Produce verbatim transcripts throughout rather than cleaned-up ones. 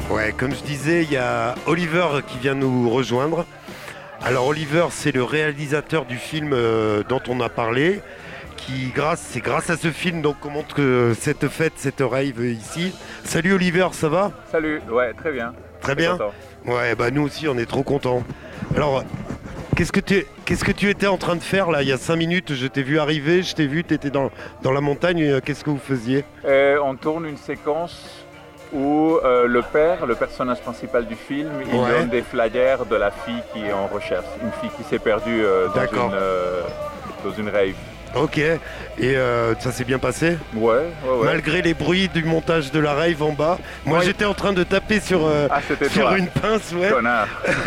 Ouais, comme je disais, il y a Oliver qui vient nous rejoindre. Alors Oliver, c'est le réalisateur du film euh, dont on a parlé. Qui, grâce, c'est grâce à ce film donc, qu'on montre que cette fête, cette rave ici. Salut Oliver, ça va ? Salut, ouais, très bien. Très bien. Content. Ouais, bah nous aussi, on est trop contents. Alors, qu'est-ce que tu, qu'est-ce que tu étais en train de faire là ? Il y a cinq minutes, je t'ai vu arriver, je t'ai vu, tu étais dans, dans la montagne. Qu'est-ce que vous faisiez ? Et on tourne une séquence où euh, le père, le personnage principal du film, il Ouais. donne des flyers de la fille qui est en recherche. Une fille qui s'est perdue euh, dans, D'accord. une, euh, dans une rave. Ok, et euh, ça s'est bien passé ? Ouais, ouais, ouais. Malgré les bruits du montage de la rave en bas. Moi Ouais. j'étais en train de taper sur, euh, Ah, c'était sur toi. une pince, ouais. Connard.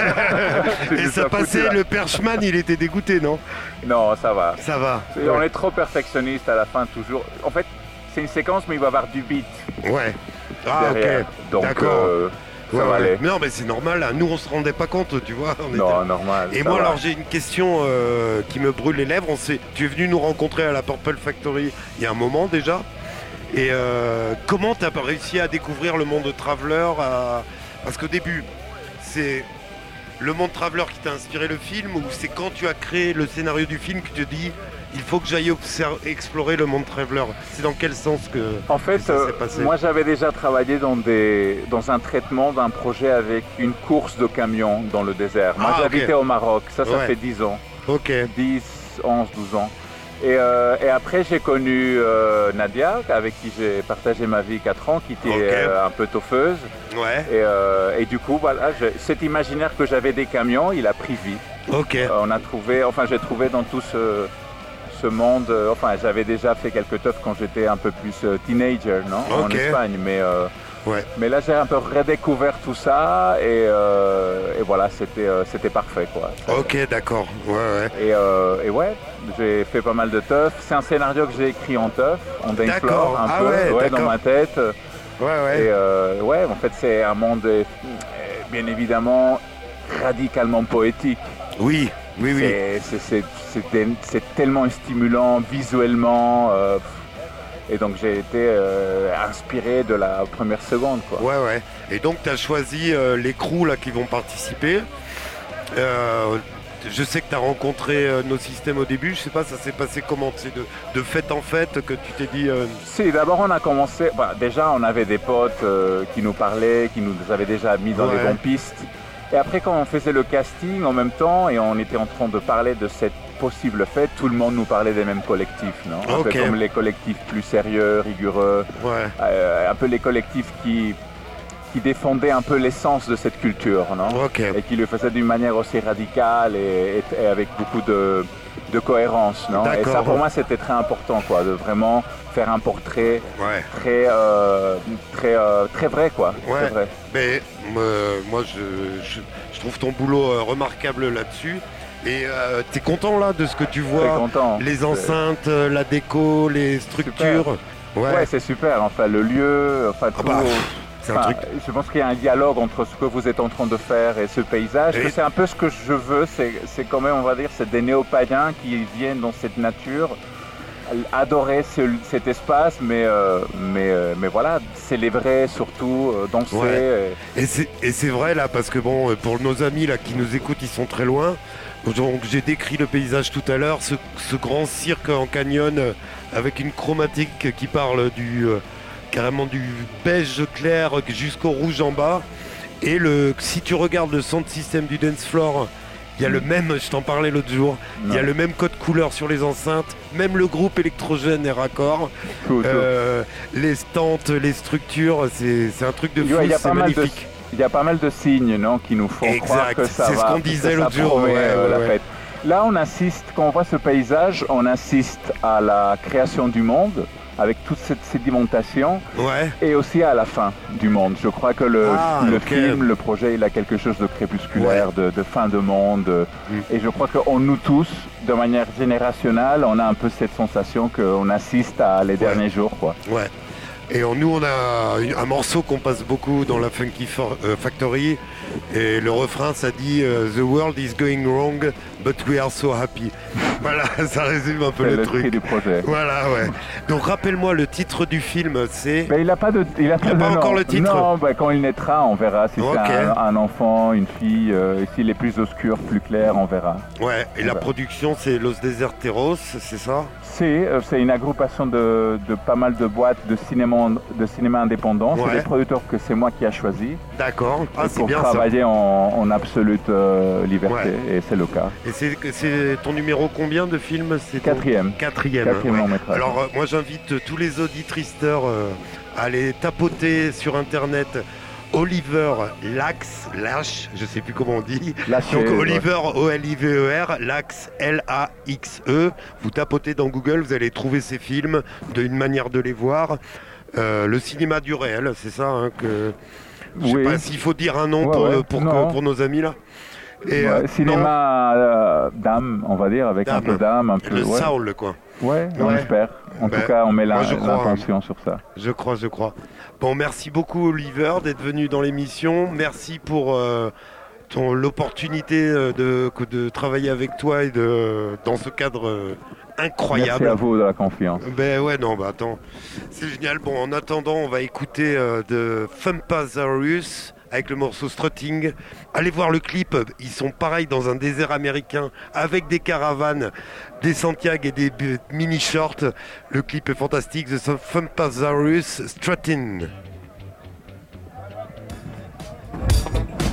Et ça passait, le perchman il était dégoûté, non ? Non, ça va. Ça va. Et On est trop perfectionniste à la fin, toujours. En fait, c'est une séquence, mais il va y avoir du beat Ouais. Ah derrière. ok. Donc, D'accord. euh, ça Ouais, va ouais. aller. Non mais c'est normal, hein. Nous on se rendait pas compte, tu vois. on Non, était- normal. Et ça moi va. alors j'ai une question euh, qui me brûle les lèvres. On sait, tu es venu nous rencontrer à la Purple Factory il y a un moment déjà. Et euh, comment tu as réussi à découvrir le monde de Traveler à... Parce qu'au début, c'est le monde Traveler qui t'a inspiré le film, ou c'est quand tu as créé le scénario du film que tu te dis il faut que j'aille observer, explorer le monde Traveler. C'est dans quel sens que, En fait, que ça euh, s'est passé ? moi j'avais déjà travaillé dans, des, dans un traitement d'un projet avec une course de camions dans le désert. Moi Ah, j'habitais ok. au Maroc, ça, ça Ouais. fait dix ans, Ok, dix, onze, douze ans. Et, euh, et après j'ai connu euh, Nadia, avec qui j'ai partagé ma vie quatre ans, qui était Ok. euh, un peu toffeuse. ouais, Et, euh, et du coup, voilà, je- cet imaginaire que j'avais des camions, il a pris vie. ok, Euh, on a trouvé, enfin j'ai trouvé dans tout ce, ce monde, euh, enfin j'avais déjà fait quelques teufs quand j'étais un peu plus euh, teenager, non, en Ok. Espagne, mais, euh, ouais. mais là j'ai un peu redécouvert tout ça et, euh, et voilà, c'était euh, c'était parfait quoi. Ok, d'accord, ouais, ouais. Et, euh, et ouais, j'ai fait pas mal de teufs. C'est un scénario que j'ai écrit en teuf, en dance D'accord. floor, un Ah peu, ouais, dans d'accord. ma tête. Ouais, ouais. Et euh, ouais, en fait c'est un monde euh, bien évidemment radicalement poétique. Oui, oui, oui. C'est- c'est- c'est- C'est des- c'est tellement stimulant visuellement. euh, et donc j'ai été euh, inspiré de la première seconde. Quoi. Ouais, ouais. Et donc, tu as choisi euh, les crews là, qui vont participer. Euh, je sais que tu as rencontré euh, nos systèmes au début. Je sais pas, ça s'est passé comment ? C'est de, de fête en fête que tu t'es dit. euh, Si, d'abord on a commencé. Bah, déjà, on avait des potes euh, qui nous parlaient, qui nous avaient déjà mis dans Ouais. les bonnes pistes. Et après, quand on faisait le casting en même temps et on était en train de parler de cette possible fête, tout le monde nous parlait des mêmes collectifs, non ? Un peu Ok. comme les collectifs plus sérieux, rigoureux. Ouais, Euh, un peu les collectifs qui, qui défendaient un peu l'essence de cette culture, non ? ok. Et qui le faisaient d'une manière aussi radicale et, et- et avec beaucoup de, de cohérence, non ? Et D'accord. ça, pour moi, c'était très important, quoi, de vraiment faire un portrait Ouais. très, euh, très, euh, très vrai, quoi. Ouais. Très vrai. Mais euh, moi, je, je, je trouve ton boulot euh, remarquable là-dessus. Et euh, t'es content là de ce que tu Très vois ? content. Les C'est- enceintes, euh, la déco, les structures. Ouais, Ouais. c'est super. Enfin, le lieu, enfin, Ah tout. bah, c'est un Enfin, truc. Je pense qu'il y a un dialogue entre ce que vous êtes en train de faire et ce paysage. Et- que C'est un peu ce que je veux. C'est c'est quand même, on va dire, c'est des néo-païens qui viennent dans cette nature, adorer ce- cet espace, mais, euh, mais, euh, mais voilà, célébrer surtout, euh, danser. Ouais. et- Et c'est, et c'est vrai là, parce que bon, euh, pour nos amis là qui nous écoutent, ils sont très loin. Donc j'ai décrit le paysage tout à l'heure, ce, ce grand cirque en canyon euh, avec une chromatique qui parle du euh, carrément du beige clair jusqu'au rouge en bas. Et le, si tu regardes le sound system du dance floor, il y a le même, je t'en parlais l'autre jour, il y a Ouais. le même code couleur sur les enceintes, même le groupe électrogène est raccord. Tout, tout. Euh, les stands, les structures, c'est, c'est un truc de fou, Il y a c'est pas mal de- magnifique. Il y a pas mal de signes, non, qui nous font Exact, croire que ça c'est ce va. qu'on que disait ça l'autre jour, promet, ouais, euh, ouais, la ouais. fête. Là, on assiste, quand on voit ce paysage, on assiste à la création du monde, avec toute cette sédimentation, Ouais, et aussi à la fin du monde. Je crois que le, Ah, le ok. film, le projet, il a quelque chose de crépusculaire, de, de fin de monde. Mm. Et je crois qu'on nous tous, de manière générationnelle, on a un peu cette sensation qu'on assiste à les derniers jours, quoi. ouais. Et en nous, on a une- un morceau qu'on passe beaucoup dans la Funky For- euh, Factory. Et le refrain, ça dit euh, The world is going wrong, but we are so happy. Voilà, ça résume un peu C'est le l'esprit truc. du projet. Voilà, ouais. Donc rappelle-moi le titre du film, c'est... Ben, il n'a pas de, il a Il a de pas nom. encore le titre. Non, ben, quand il naîtra, on verra si Ok. c'est un, un enfant, une fille. Euh, S'il est plus obscur, plus clair, on verra. Ouais, et la Ouais. production c'est Los Deserteros, c'est ça? C'est euh, c'est une agrupation de, de pas mal de boîtes de cinéma, de cinéma indépendant. Ouais. C'est des producteurs que c'est moi qui a choisi D'accord. Ah, c'est pour bien ça. travailler en, en absolute euh, liberté. Ouais. Et c'est le cas. Et c'est c'est ton numéro combien de film? C'est ton- Quatrième. Quatrième. Quatrième ouais. long métrage. Alors euh, moi j'invite tous les auditeurs euh, à aller tapoter sur internet Oliver Laxe, Lache, je sais plus comment on dit. Lâchez, Donc ouais. Oliver O L I V E R, Laxe L A X E. Vous tapotez dans Google, vous allez trouver ces films, d'une manière de les voir. Euh, le cinéma du réel, c'est ça hein, que... Je sais Oui. pas s'il faut dire un nom Ouais, pour, ouais. pour, Non. que- pour nos amis là. Et, Ouais, euh, non, cinéma euh, d'âme, on va dire, avec un D'âme. peu d'âme, un peu. le ouais. soul quoi. Ouais, on Ouais. espère. En Ben, tout cas, on met la- moi, je crois, l'intention sur ça. Je crois, je crois. Bon, merci beaucoup Oliver d'être venu dans l'émission. Merci pour euh, ton l'opportunité euh, de, que de travailler avec toi et de dans ce cadre euh, incroyable. Merci à vous de la confiance. Ben ouais, non, bah attends, c'est génial. Bon, en attendant, on va écouter euh, de Thumpazarus avec le morceau Strutting. Allez voir le clip, ils sont pareils dans un désert américain avec des caravanes, des Santiago et des b- mini-shorts. Le clip est fantastique, The Thumpazarus Strutting.